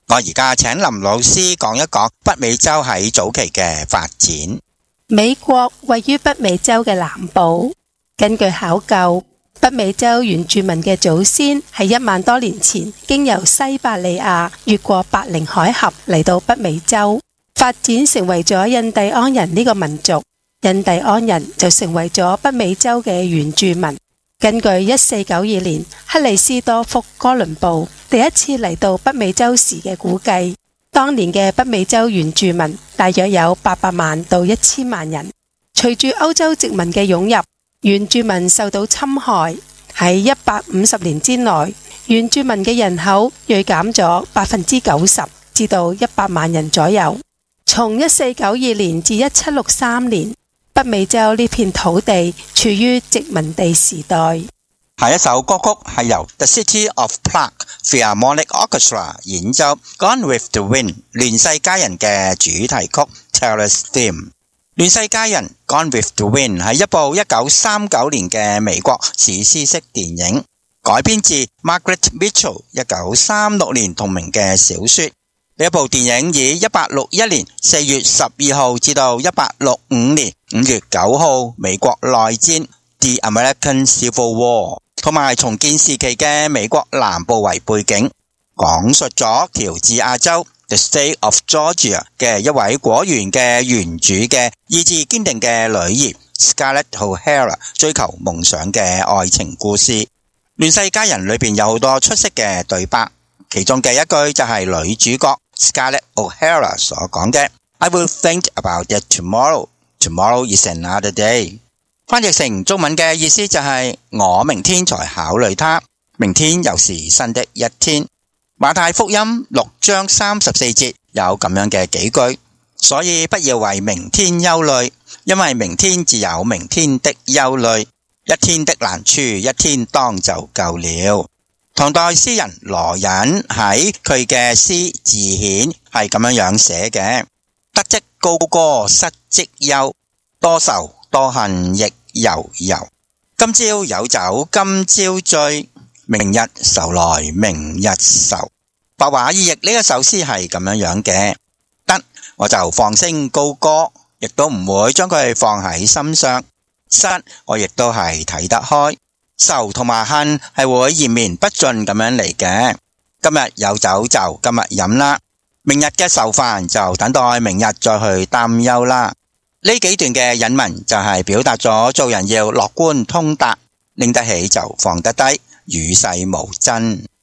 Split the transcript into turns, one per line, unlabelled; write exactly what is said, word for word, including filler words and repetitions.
我而家請林老師講一講北美洲喺早期嘅發展。
美國位於北美洲嘅南部，根據考究，北美洲原住民嘅祖先喺一萬多年前經由西伯利亞越過白令海峽嚟到北美洲，發展成為咗印第安人呢個民族。印第安人就成為咗北美洲嘅原住民。根據一四九二年克里斯多福哥倫布第一次嚟到北美洲時嘅估計，當年嘅北美洲原住民大約有八百萬到一千萬人。隨住歐洲殖民嘅湧入，原住民受到侵害，喺一百五十年之內，原住民嘅人口銳減咗百分之九十，至到一百萬人左右。從一四九二年至一七六三年，北美洲呢片土地處於殖民地時代。
下一首歌曲係由 The City of Prague Philharmonic Orchestra 演奏 Gone with the Wind 亂世佳人嘅主題曲 Terrorist Theme。亂世佳人 Gone with the Wind 係一部一九三九年嘅美國史詩式電影，改編自 Margaret Mitchell 一九三六年同名嘅小說。呢一部電影以一八六一年四月十二號至到一八六五年五月九號美國內戰 The American Civil War 同埋重建時期嘅美國南部為背景，講述咗喬治亞州 The State of Georgia 嘅一位果園嘅園主嘅意志堅定嘅女兒 Scarlett O'Hara 追求夢想嘅愛情故事。亂世佳人裏邊有好多出色嘅對白，其中嘅一句就係女主角Scarlett O'Hara 所講嘅 I will think about it tomorrow. Tomorrow is another day. 翻譯成中文嘅意思就係、是、我明天才考慮它，明天又是新的一天。馬太福音六章三十四節有咁樣嘅幾句，所以不要為明天憂慮，因為明天自有明天的憂慮，一天的難處一天當就夠了。唐代詩人羅隱喺佢嘅詩自顯係咁樣樣寫嘅：得即高歌失即憂，多愁多恨亦悠悠。今朝有酒今朝醉，明日愁來明日愁。白話意譯呢一首詩係咁樣樣嘅，得我就放聲高歌，亦都唔會將佢放喺心上；失我亦都係睇得開。愁同埋恨係會延綿不盡咁樣嚟嘅。今日有酒就今日飲啦，明日嘅愁煩就等待明日再去擔憂啦。呢幾段嘅引文就係表達咗做人要樂觀通達，拎得起就放得低，與世無爭。